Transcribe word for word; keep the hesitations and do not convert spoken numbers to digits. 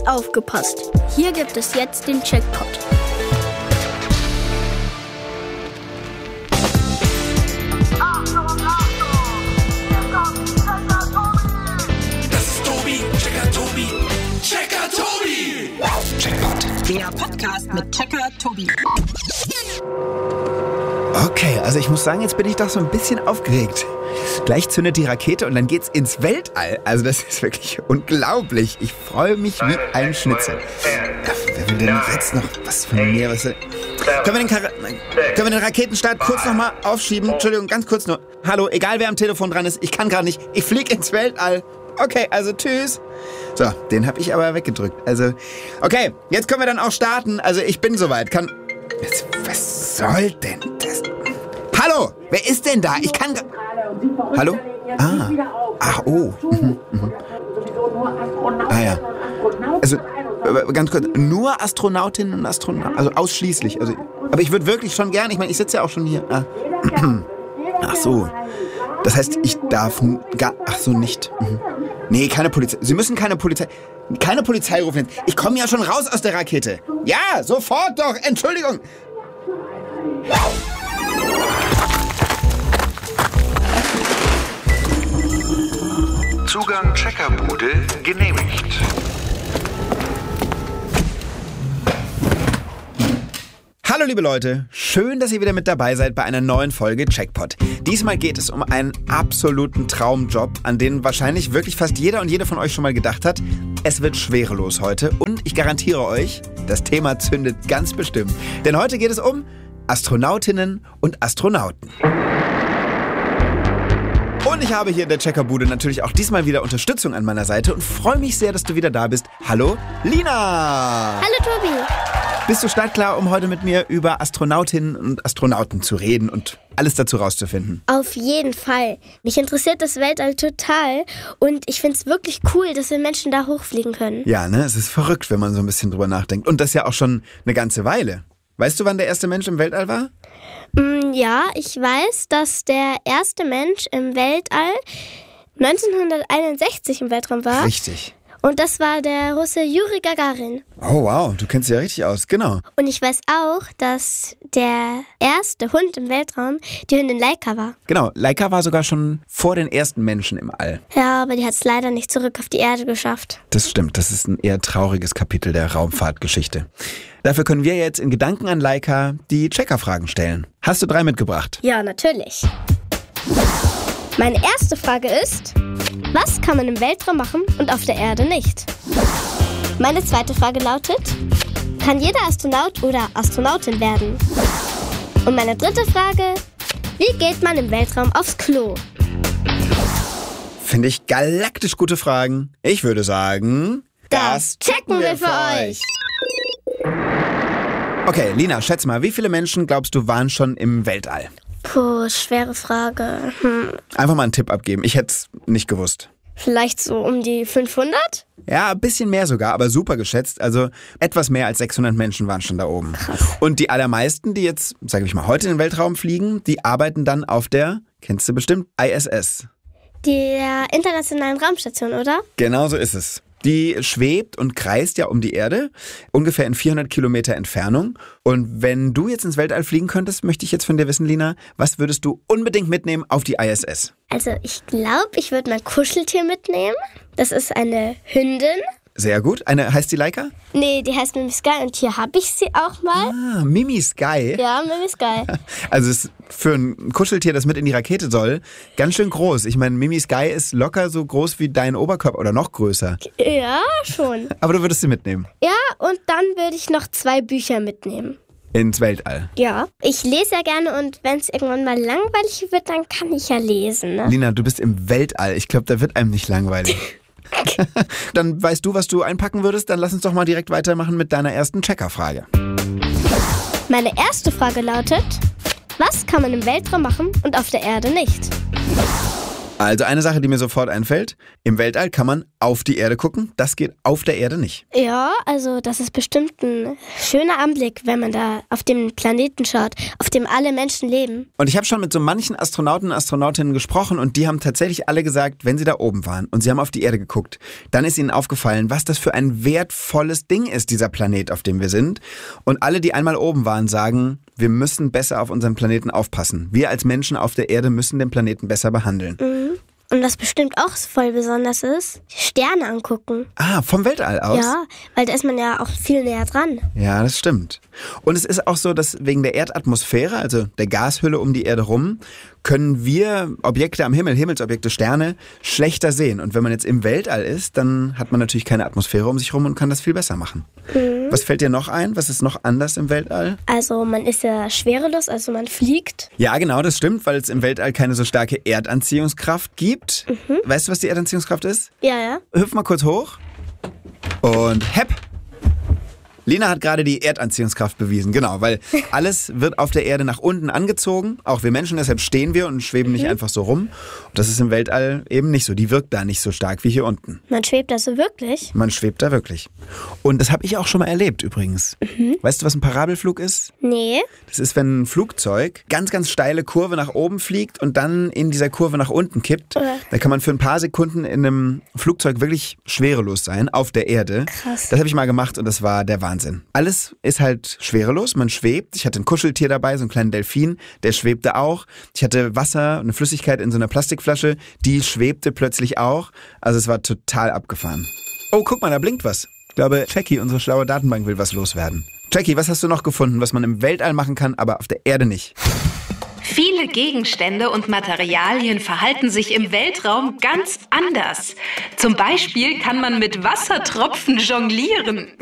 aufgepasst. Hier gibt es jetzt den Checkpot. Das ist Tobi, Checker Tobi, Checker Tobi. Checkpot. Der Podcast mit Checker Tobi. Okay, also ich muss sagen, jetzt bin ich doch so ein bisschen aufgeregt. Gleich zündet die Rakete und dann geht's ins Weltall. Also das ist wirklich unglaublich. Ich freue mich wie ein Schnitzel. Wer will denn jetzt noch was von mir? Was, können, wir den Kar- können wir den Raketenstart kurz nochmal aufschieben? Entschuldigung, ganz kurz nur. Hallo, egal wer am Telefon dran ist, ich kann gerade nicht. Ich fliege ins Weltall. Okay, also tschüss. So, den habe ich aber weggedrückt. Also, okay, jetzt können wir dann auch starten. Also ich bin soweit. Kann... Jetzt, was soll denn das? Hallo, wer ist denn da? Ich kann... Ga- Hallo? Ah. Ach, oh. Mhm, mhm. Ah ja. Also, äh, ganz kurz, nur Astronautinnen und Astronauten, also ausschließlich. Also, aber ich würde wirklich schon gern, ich meine, ich sitze ja auch schon hier. Ah. Ach so. Das heißt, ich darf n- gar... Ach so, nicht. Mhm. Nee, keine Polizei. Sie müssen keine Polizei... Keine Polizei rufen. Ich komme ja schon raus aus der Rakete. Ja, sofort doch. Entschuldigung. Zugang Checkerbude genehmigt. Hallo liebe Leute, schön, dass ihr wieder mit dabei seid bei einer neuen Folge Checkpot. Diesmal geht es um einen absoluten Traumjob, an den wahrscheinlich wirklich fast jeder und jede von euch schon mal gedacht hat. Es wird schwerelos heute und ich garantiere euch, das Thema zündet ganz bestimmt. Denn heute geht es um Astronautinnen und Astronauten. Und ich habe hier in der Checkerbude natürlich auch diesmal wieder Unterstützung an meiner Seite und freue mich sehr, dass du wieder da bist. Hallo, Lina! Hallo Tobi. Bist du startklar, um heute mit mir über Astronautinnen und Astronauten zu reden und alles dazu rauszufinden? Auf jeden Fall. Mich interessiert das Weltall total und ich finde es wirklich cool, dass wir Menschen da hochfliegen können. Ja, ne? Es ist verrückt, wenn man so ein bisschen drüber nachdenkt. Und das ja auch schon eine ganze Weile. Weißt du, wann der erste Mensch im Weltall war? Mm, ja, ich weiß, dass der erste Mensch im Weltall neunzehnhunderteinundsechzig im Weltraum war. Richtig. Und das war der Russe Juri Gagarin. Oh wow, du kennst dich ja richtig aus, genau. Und ich weiß auch, dass der erste Hund im Weltraum die Hündin Laika war. Genau, Laika war sogar schon vor den ersten Menschen im All. Ja, aber die hat es leider nicht zurück auf die Erde geschafft. Das stimmt, das ist ein eher trauriges Kapitel der Raumfahrtgeschichte. Dafür können wir jetzt in Gedanken an Laika die Checkerfragen stellen. Hast du drei mitgebracht? Ja, natürlich. Meine erste Frage ist, was kann man im Weltraum machen und auf der Erde nicht? Meine zweite Frage lautet, kann jeder Astronaut oder Astronautin werden? Und meine dritte Frage, wie geht man im Weltraum aufs Klo? Finde ich galaktisch gute Fragen. Ich würde sagen, Das checken wir für euch. Okay, Lina, schätz mal, wie viele Menschen glaubst du waren schon im Weltall? Puh, schwere Frage. Hm, Einfach mal einen Tipp abgeben. Ich hätte es nicht gewusst. vielleicht so um die fünfhundert? Ja, ein bisschen mehr sogar, aber super geschätzt. Also etwas mehr als sechshundert Menschen waren schon da oben. Krass. Und die allermeisten, die jetzt, sage ich mal, heute in den Weltraum fliegen, die arbeiten dann auf der, kennst du bestimmt, I S S. Der Internationalen Raumstation, oder? Genau so ist es. Die schwebt und kreist ja um die Erde, ungefähr in vierhundert Kilometer Entfernung. Und wenn du jetzt ins Weltall fliegen könntest, möchte ich jetzt von dir wissen, Lina, was würdest du unbedingt mitnehmen auf die I S S? Also ich glaube, ich würde mein Kuscheltier mitnehmen. Das ist eine Hündin. Sehr gut. Eine heißt die Laika? Nee, die heißt Mimi Sky und hier habe ich sie auch mal. Ah, Mimi Sky. Ja, Mimi Sky. Also es ist für ein Kuscheltier, das mit in die Rakete soll, ganz schön groß. Ich meine, Mimi Sky ist locker so groß wie dein Oberkörper oder noch größer. Ja, schon. Aber du würdest sie mitnehmen. Ja, und dann würde ich noch zwei Bücher mitnehmen. Ins Weltall. Ja. Ich lese ja gerne und wenn es irgendwann mal langweilig wird, dann kann ich ja lesen, ne? Lina, du bist im Weltall. Ich glaube, da wird einem nicht langweilig. Dann weißt du, was du einpacken würdest. Dann lass uns doch mal direkt weitermachen mit deiner ersten Checkerfrage. Meine erste Frage lautet, was kann man im Weltraum machen und auf der Erde nicht? Also eine Sache, die mir sofort einfällt, im Weltall kann man auf die Erde gucken, das geht auf der Erde nicht. Ja, also das ist bestimmt ein schöner Anblick, wenn man da auf den Planeten schaut, auf dem alle Menschen leben. Und ich habe schon mit so manchen Astronauten und Astronautinnen gesprochen und die haben tatsächlich alle gesagt, wenn sie da oben waren und sie haben auf die Erde geguckt, dann ist ihnen aufgefallen, was das für ein wertvolles Ding ist, dieser Planet, auf dem wir sind. Und alle, die einmal oben waren, sagen, wir müssen besser auf unseren Planeten aufpassen. Wir als Menschen auf der Erde müssen den Planeten besser behandeln. Mhm. Und was bestimmt auch voll besonders ist, Sterne angucken. Ah, vom Weltall aus? Ja, weil da ist man ja auch viel näher dran. Ja, das stimmt. Und es ist auch so, dass wegen der Erdatmosphäre, also der Gashülle um die Erde rum, können wir Objekte am Himmel, Himmelsobjekte, Sterne, schlechter sehen. Und wenn man jetzt im Weltall ist, dann hat man natürlich keine Atmosphäre um sich rum und kann das viel besser machen. Mhm. Was fällt dir noch ein? Was ist noch anders im Weltall? Also man ist ja schwerelos, also man fliegt. Ja, genau, das stimmt, weil es im Weltall keine so starke Erdanziehungskraft gibt. Mhm. Weißt du, was die Erdanziehungskraft ist? Ja, ja. Hüpf mal kurz hoch. Und hepp. Lena hat gerade die Erdanziehungskraft bewiesen, genau, weil alles wird auf der Erde nach unten angezogen, auch wir Menschen, deshalb stehen wir und schweben nicht mhm. einfach so rum. Und das ist im Weltall eben nicht so, die wirkt da nicht so stark wie hier unten. Man schwebt da so wirklich? Man schwebt da wirklich. Und das habe ich auch schon mal erlebt übrigens. Mhm. Weißt du, was ein Parabelflug ist? Nee. Das ist, wenn ein Flugzeug ganz, ganz steile Kurve nach oben fliegt und dann in dieser Kurve nach unten kippt. Äh. Da kann man für ein paar Sekunden in einem Flugzeug wirklich schwerelos sein, auf der Erde. Krass. Das habe ich mal gemacht und das war der Wahnsinn. Alles ist halt schwerelos, man schwebt. Ich hatte ein Kuscheltier dabei, so einen kleinen Delfin, der schwebte auch. Ich hatte Wasser, eine Flüssigkeit in so einer Plastikflasche, die schwebte plötzlich auch. Also es war total abgefahren. Oh, guck mal, da blinkt was. Ich glaube, Jackie, unsere schlaue Datenbank, will was loswerden. Jackie, was hast du noch gefunden, was man im Weltall machen kann, aber auf der Erde nicht? Viele Gegenstände und Materialien verhalten sich im Weltraum ganz anders. Zum Beispiel kann man mit Wassertropfen jonglieren.